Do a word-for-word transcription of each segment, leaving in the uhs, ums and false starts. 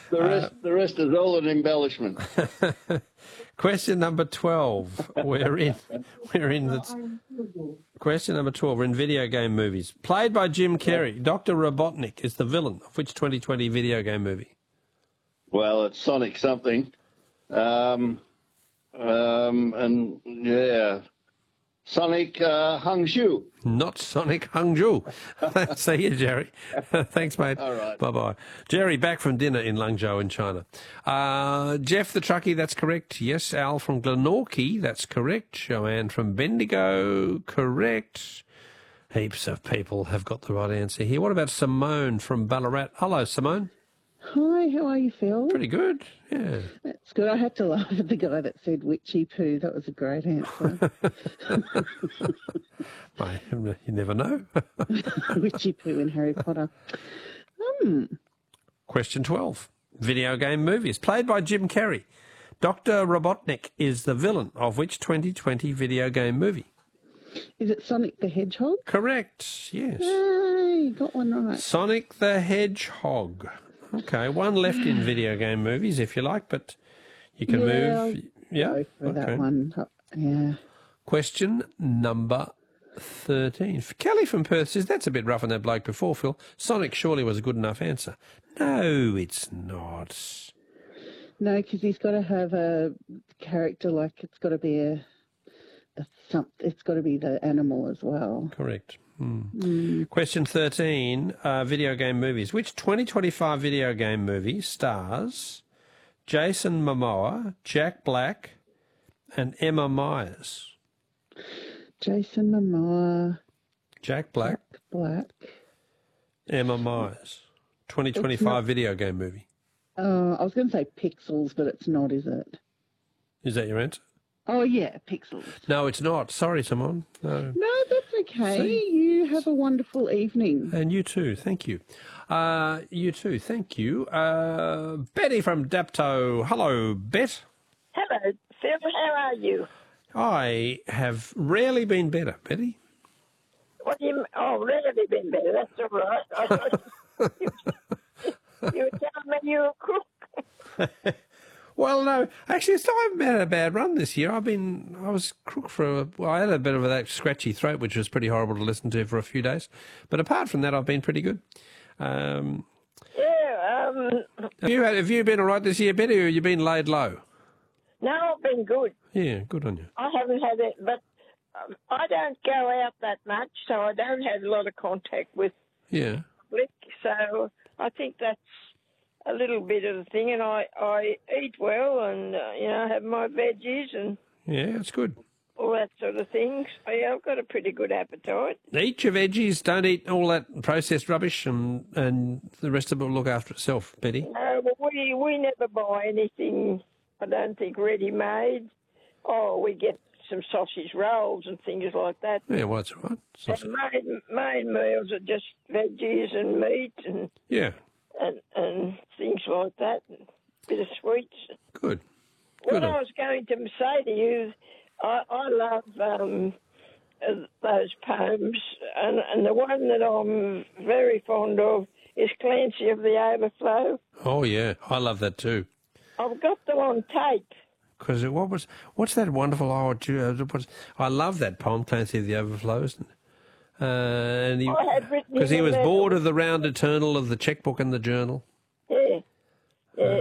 The rest, uh, the rest is all an embellishment. Question number twelve. We're in. We're in the. Question number twelve. We're in video game movies. Played by Jim Carrey, Doctor Robotnik is the villain of which twenty twenty video game movie? Well, it's Sonic something. Um, um, and yeah. Sonic uh, Hung-Ju. Not Sonic Hung-Ju. See you, Jerry. Thanks, mate. All right. Bye-bye. Jerry, back from dinner in Langzhou in China. Uh, Jeff the Truckie, that's correct. Yes, Al from Glenorchy, that's correct. Joanne from Bendigo, correct. Heaps of people have got the right answer here. What about Simone from Ballarat? Hello, Simone. Hi, how are you, Phil? Pretty good, yeah. That's good. I had to laugh at the guy that said witchy poo. That was a great answer. Mate, you never know. Witchy poo in Harry Potter. Hmm. Question twelve. Video game movies. Played by Jim Carrey. Doctor Robotnik is the villain of which twenty twenty video game movie? Is it Sonic the Hedgehog? Correct, yes. Yay, got one right. Sonic the Hedgehog. Okay, one left in video game movies, if you like, but you can yeah, move. I'll Yeah, go for okay. that one. Yeah. Question number thirteen. Kelly from Perth says, that's a bit rough on that bloke before, Phil. Sonic surely was a good enough answer. No, it's not. No, because he's got to have a character, like it's got to be a, a some, it's got to be the animal as well. Correct. Hmm. Mm. Question thirteen, uh, video game movies. Which twenty twenty-five video game movie stars Jason Momoa, Jack Black, and Emma Myers? Jason Momoa, Jack Black, Jack Black, Emma Myers. twenty twenty-five video game movie. Uh, I was going to say Pixels, but it's not, is it? Is that your answer? Oh, yeah, Pixels. No, it's not. Sorry, Simone. No. No, that's okay. See? You have a wonderful evening. And you too. Thank you. Uh, you too. Thank you. Uh, Betty from Dapto. Hello, Bet. Hello, Phil. How are you? I have rarely been better, Betty. What do you? Oh, rarely been better. That's all right. I thought you, you were telling me you were a crook. Well, no, actually, it's not, I haven't had a bad run this year. I've been, I was crook for, a, well, I had a bit of a, that scratchy throat, which was pretty horrible to listen to for a few days. But apart from that, I've been pretty good. Um, yeah. Um, have you had, have you been all right this year, Betty, or have you been laid low? No, I've been good. Yeah, good on you. I haven't had it, but um, I don't go out that much, so I don't have a lot of contact with Yeah. public. So I think that's a little bit of the thing, and I, I eat well and, uh, you know, have my veggies and Yeah, it's good. all that sort of thing. So, yeah, I've got a pretty good appetite. Eat your veggies, don't eat all that processed rubbish, and, and the rest of it will look after itself, Betty. No, but we, we never buy anything, I don't think, ready-made. Oh, we get some sausage rolls and things like that. Yeah, well, that's all right. It's And not- main, main meals are just veggies and meat and... Yeah, And, and things like that, and a bit of sweets. good. What Good. I was going to say to you, I, I love um, uh, those poems, and, and the one that I'm very fond of is Clancy of the Overflow. Oh, yeah, I love that too. I've got them on tape. Because what was, what's that wonderful, oh, what's, I love that poem, Clancy of the Overflows. Uh, and he, I had written because he in was there- bored of the round eternal of the checkbook and the journal. Yeah, yeah.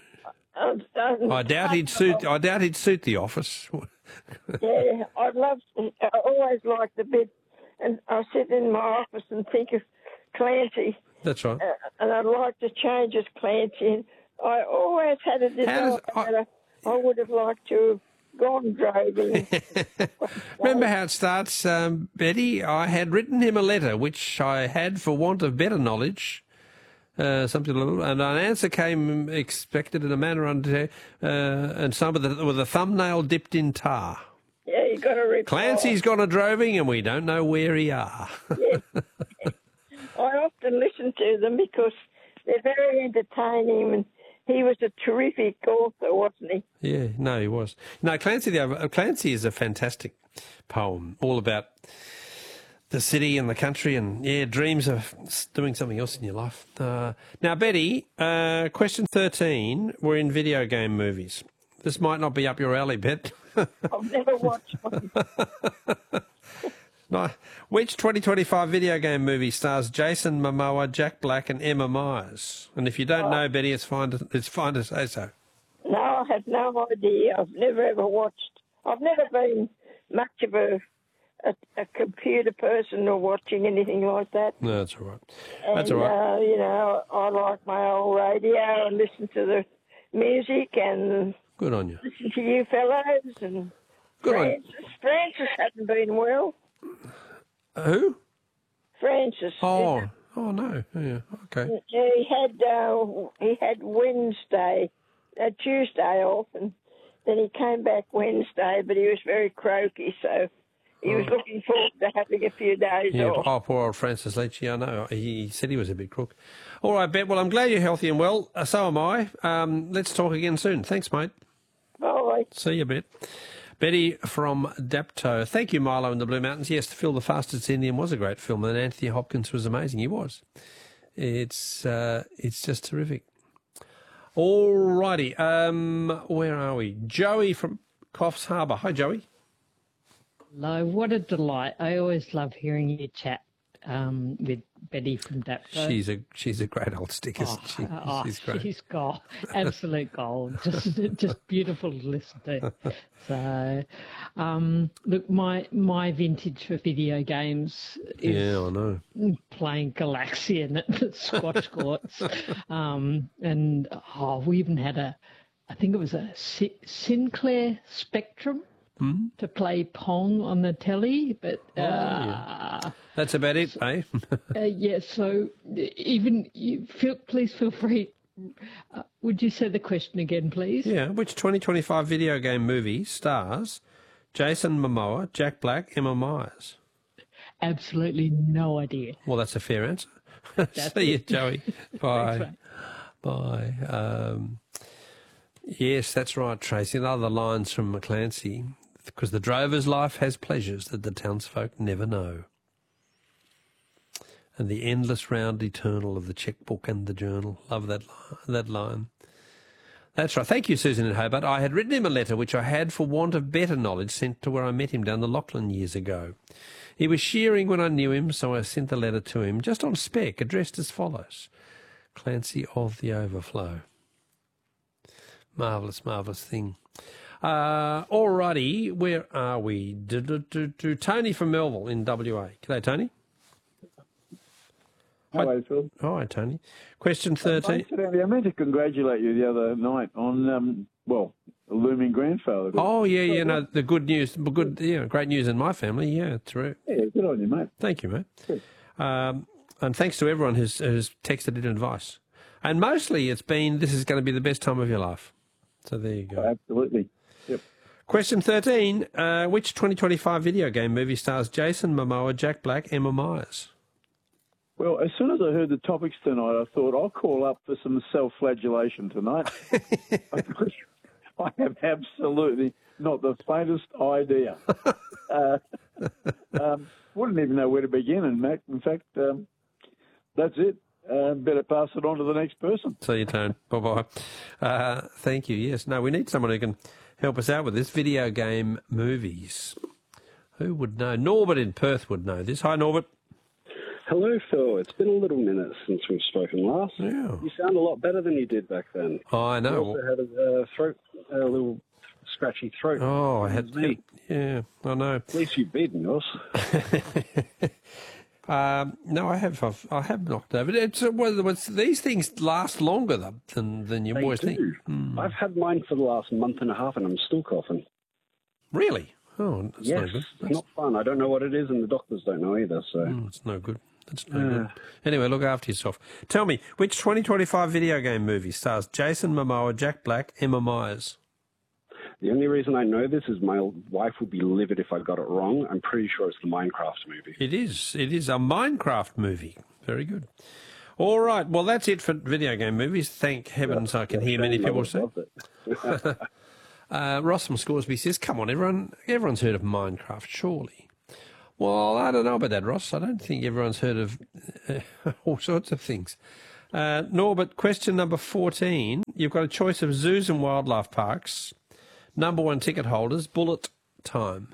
Um, um, I doubt he'd suit. I doubt he'd suit the office. Yeah, I love. I always like the bit, and I sit in my office and think of Clancy. That's right. Uh, and I'd like to change as Clancy. And I always had a desire does- I- that I, I would have liked to have gone droving. Remember how it starts, um, Betty? I had written him a letter, which I had, for want of better knowledge, uh, something little, and an answer came expected in a manner under, uh, and some of the with a thumbnail dipped in tar. Yeah, you got to reply. Clancy's gone a droving, and we don't know where he are. Yeah. I often listen to them because they're very entertaining, and he was a terrific author, wasn't he? Yeah, no, he was. No, Clancy the Over- Clancy is a fantastic poem, all about the city and the country and, yeah, dreams of doing something else in your life. Uh, now, Betty, uh, question thirteen, we're in video game movies. This might not be up your alley, Bet. I've never watched one. No. Which twenty twenty-five video game movie stars Jason Momoa, Jack Black and Emma Myers? And if you don't know, Betty, it's fine to, it's fine to say so. No, I have no idea. I've never ever watched. I've never been much of a, a, a computer person or watching anything like that. No, that's all right. And, That's all right. Uh, you know, I like my old radio and listen to the music and Good on you. listen to you fellows. And Good on Francis, Francis hadn't been well. Who? Francis. Oh, oh no. Yeah, okay. He had uh, he had Wednesday, uh, Tuesday off, and then he came back Wednesday, but he was very croaky, so he was looking forward to having a few days Yeah, off. oh, poor old Francis Leachy, I know. He said he was a bit crook. All right, Bet, well, I'm glad you're healthy and well. Uh, so am I. Um, let's talk again soon. Thanks, mate. Bye. See you, Bet. Betty from Dapto. Thank you, Milo in the Blue Mountains. Yes, Phil the Fastest Indian was a great film, and Anthony Hopkins was amazing. He was. It's uh, it's just terrific. All righty. Um, where are we? Joey from Coffs Harbour. Hi, Joey. Hello, what a delight. I always love hearing you chat um, with Betty from Dapto. She's a she's a great old stick, isn't Oh, she? oh, She's great. she's gold, absolute gold. Just, just beautiful to listen to. So, um, look, my my vintage for video games is Yeah, I know. playing Galaxian at the Squash Courts, um, and oh, we even had a, I think it was a Si- Sinclair Spectrum. Hmm? To play Pong on the telly, but uh, yeah. That's about it, eh? uh, yeah. So even you feel, please feel free. Uh, would you say the question again, please? Yeah. Which twenty twenty-five video game movie stars Jason Momoa, Jack Black, Emma Myers? Absolutely no idea. Well, that's a fair answer. That's See you, it. Joey. Bye. Thanks, mate. Bye. Um, yes, that's right, Tracy. And other lines from McClancy. Because the drover's life has pleasures that the townsfolk never know. And the endless round eternal of the checkbook and the journal. Love that li- that line. That's right. Thank you, Susan in Hobart. I had written him a letter which I had, for want of better knowledge, sent to where I met him down the Lachlan years ago. He was shearing when I knew him, so I sent the letter to him, just on spec, addressed as follows. Clancy of the Overflow. Marvellous, marvellous thing. Uh, alrighty, where are we? Do, do, do, do. Tony from Melville in W A. G'day, Tony. Hello, Phil. Hi, Tony. Question thirteen. Incidentally, I meant to congratulate you the other night on, um, well, a looming grandfather. Oh, yeah, yeah, no, the good news, good, yeah, great news in my family. Yeah, true. Yeah, good on you, mate. Thank you, mate. Um, and thanks to everyone who's, who's texted in advice. And mostly it's been, this is going to be the best time of your life. So there you go. Oh, absolutely. Yep. Question thirteen. Uh, which twenty twenty-five video game movie stars Jason Momoa, Jack Black, Emma Myers? Well, as soon as I heard the topics tonight, I thought I'll call up for some self-flagellation tonight. I thought, I have absolutely not the faintest idea. uh, um, wouldn't even know where to begin. And Mac, in fact, um, that's it. Uh, better pass it on to the next person. See you, Tone. Bye-bye. Uh, thank you. Yes. No, we need someone who can help us out with this. Video game movies. Who would know? Norbert in Perth would know this. Hi, Norbert. Hello, Phil. It's been a little minute since we've spoken last. Yeah. You sound a lot better than you did back then. Oh, I You know. also had a uh, throat, a little scratchy throat. Oh, I had. Me. Yeah, I know. At least you've beaten yours. Um, no, I have. I've, I have knocked over. It's uh, well, it's, these things last longer than than, than you They always do. think. Hmm. I've had mine for the last month and a half, and I'm still coughing. Really? Oh, that's yes, no good. it's That's, not fun. I don't know what it is, and the doctors don't know either. So oh, it's no good. That's no Uh. good. Anyway, look after yourself. Tell me, which twenty twenty-five video game movie stars Jason Momoa, Jack Black, Emma Myers? the only reason I know this is my wife would be livid if I got it wrong. I'm pretty sure it's the Minecraft movie. It is. It is a Minecraft movie. Very good. All right. Well, that's it for video game movies. Thank heavens I can hear many people say. Loved it. Uh, Ross from Scoresby says, come on, everyone. Everyone's heard of Minecraft, surely. Well, I don't know about that, Ross. I don't think everyone's heard of uh, all sorts of things. Uh, Norbert, question number fourteen. You've got a choice of zoos and wildlife parks. Number one ticket holders, bullet time.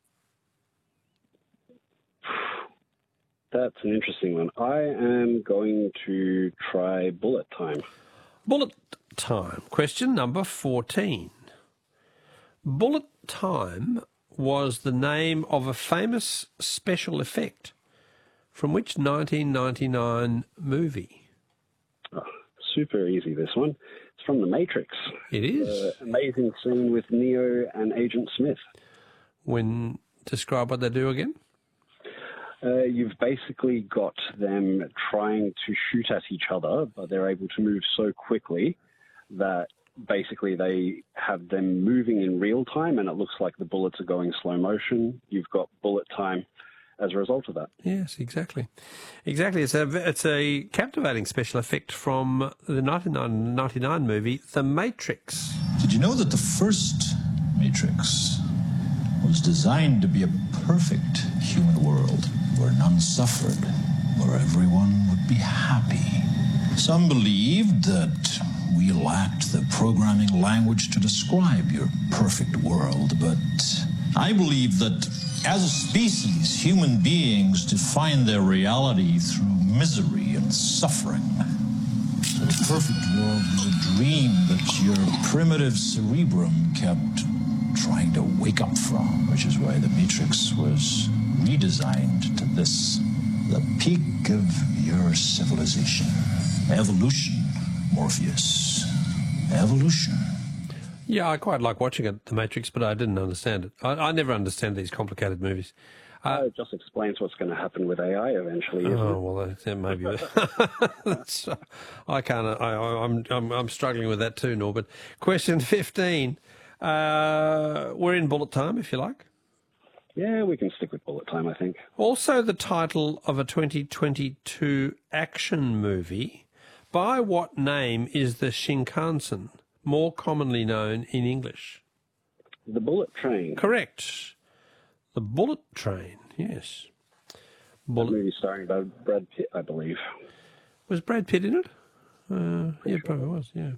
That's an interesting one. I am going to try bullet time. Bullet time. Question number fourteen. Bullet time was the name of a famous special effect from which nineteen ninety-nine movie? Oh, super easy, this one. It's from The Matrix. It is. Uh, amazing scene with Neo and Agent Smith. When describe what they do again? Uh, you've basically got them trying to shoot at each other, but they're able to move so quickly that basically they have them moving in real time, and it looks like the bullets are going slow motion. You've got bullet time as a result of that. Yes, exactly. Exactly. It's a, it's a captivating special effect from the nineteen ninety-nine movie, The Matrix. Did you know that the first Matrix was designed to be a perfect human world where none suffered, where everyone would be happy? Some believed that we lacked the programming language to describe your perfect world, but I believe that as a species, human beings define their reality through misery and suffering. The perfect world was a dream that your primitive cerebrum kept trying to wake up from, which is why the Matrix was redesigned to this, the peak of your civilization. Evolution, Morpheus. Evolution. Yeah, I quite like watching it, The Matrix, but I didn't understand it. I, I never understand these complicated movies. Uh, it just explains what's going to happen with A I eventually. Isn't Oh it? well, that, that maybe. That's, uh, I can't. I, I'm I'm I'm struggling with that too, Norbert. Question fifteen. Uh, we're in bullet time, if you like. Yeah, we can stick with bullet time, I think. Also, the title of a twenty twenty-two action movie. By what name is the Shinkansen more commonly known in English? The Bullet Train. Correct. The Bullet Train, yes. Bullet. That movie starring Brad Pitt, I believe. Was Brad Pitt in it? Uh, yeah, sure. probably was, yeah.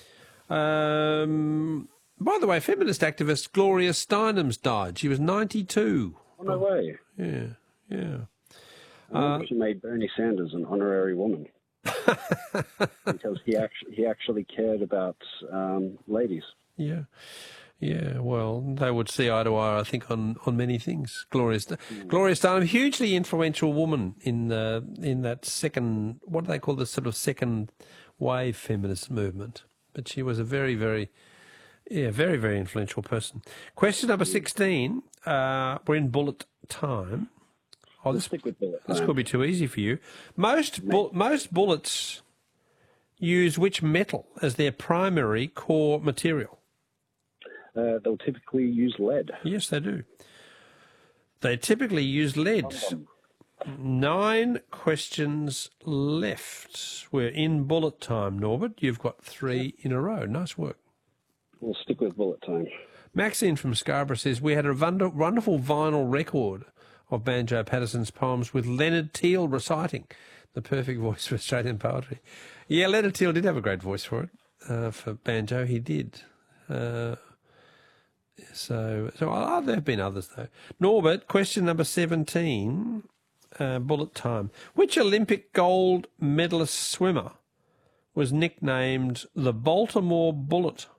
Um, by the way, feminist activist Gloria Steinem's died. She was ninety-two. Oh, no way. Yeah, yeah. I wonder if she made Bernie Sanders an honorary woman. Because he actually, he actually cared about um, ladies. Yeah. Yeah, well, they would see eye to eye, I think, on, on many things. Gloria, St- mm. Gloria Steinem, hugely influential woman in the in that second, what do they call the sort of second wave feminist movement? But she was a very, very, yeah, very, very influential person. Question number sixteen. Uh, we're in bullet time. Oh, this, stick with bullet this time. could be too easy for you. Most bu- most bullets use which metal as their primary core material? Uh, they'll typically use lead. Yes, they do. They typically use lead. Nine questions left. We're in bullet time, Norbert. You've got three in a row. Nice work. We'll stick with bullet time. Maxine from Scarborough says, we had a wonderful vinyl record of Banjo Patterson's poems with Leonard Teal reciting, the perfect voice for Australian poetry. Yeah, Leonard Teal did have a great voice for it, uh, for banjo. He did. Uh, so, so oh, there have been others, though. Norbert, question number seventeen, uh, bullet time. Which Olympic gold medalist swimmer was nicknamed the Baltimore Bullet?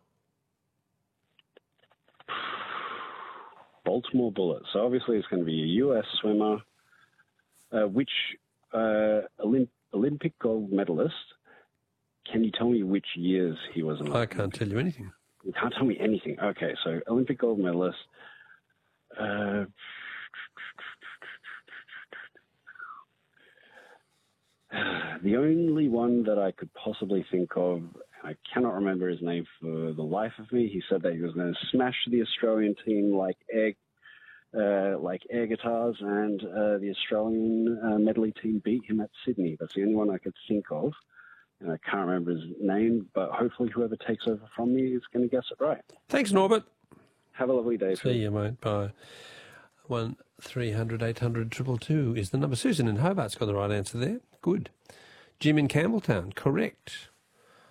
Baltimore Bullet. So obviously it's going to be a U S swimmer. Uh, which uh, Olymp- Olympic gold medalist? Can you tell me which years he was in? I can't tell you anything. You can't tell me anything. Okay, so Olympic gold medalist. Uh, the only one that I could possibly think of, I cannot remember his name for the life of me. He said that he was going to smash the Australian team like air, uh, like air guitars, and uh, the Australian uh, medley team beat him at Sydney. That's the only one I could think of. And I can't remember his name, but hopefully whoever takes over from me is going to guess it right. Thanks, Norbert. Have a lovely day. See you, mate. Bye. One three hundred, eight hundred, two two two is the number. Susan in Hobart's got the right answer there. Good. Jim in Campbelltown, correct.